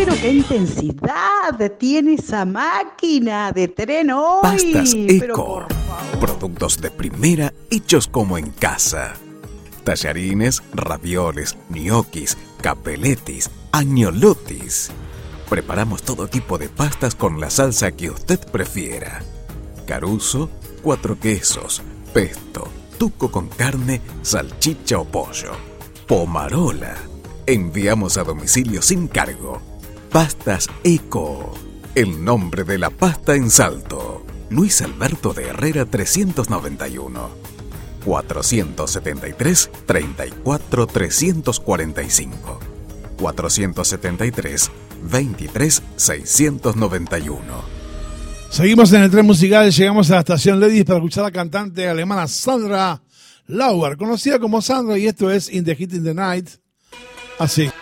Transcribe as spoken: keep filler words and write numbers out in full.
pero qué intensidad tiene esa máquina de tren hoy. Pastas Eco, pero por favor. Productos de primera hechos como en casa. Tallarines, ravioles, ñoquis, capeletis, agnolotis. Preparamos todo tipo de pastas con la salsa que usted prefiera. Caruso, cuatro quesos, pesto, tuco con carne, salchicha o pollo. Pomarola. Enviamos a domicilio sin cargo. Pastas Eco. El nombre de la pasta en Salto. Luis Alberto de Herrera trescientos noventa y uno. cuatrocientos setenta y tres, treinta y cuatro, trescientos cuarenta y cinco. cuatrocientos setenta y tres, veintitrés, seiscientos noventa y uno. Seguimos en el tren musical, llegamos a la estación Ladies para escuchar a la cantante alemana Sandra Lauer, conocida como Sandra, y esto es In the Heat in the Night. Así.